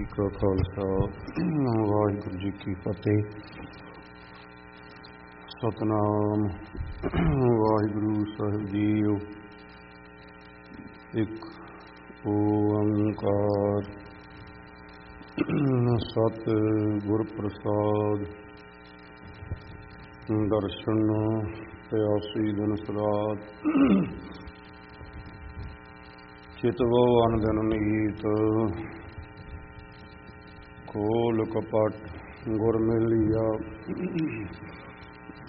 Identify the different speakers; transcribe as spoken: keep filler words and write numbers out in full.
Speaker 1: ਕਾ ਖਾਲਸਾ ਵਾਹਿਗੁਰੂ ਜੀ ਕੀ ਫਤਿਹ। ਸਤਨਾਮ ਵਾਹਿਗੁਰੂ ਸਾਹਿਬ ਜੀਓ। ਇੱਕ ਓੰਕਾਰ ਸਤ ਗੁਰ ਪ੍ਰਸਾਦ। ਦਰਸ਼ਨ ਪਿਆਸੀ ਦਿਨ ਸਰਾਤ ਚਿਤਵੋ ਅਨ ਦਿਨ ਨੀਤ। ਖੋਲ ਕਪਟ ਗੁਰ ਮਿਲਿਆ